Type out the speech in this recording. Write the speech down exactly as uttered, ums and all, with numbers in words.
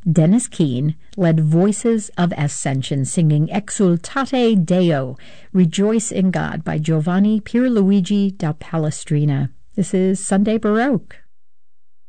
Dennis Keane led Voices of Ascension, singing Exultate Deo, Rejoice in God, by Giovanni Pierluigi da Palestrina. This is Sunday Baroque.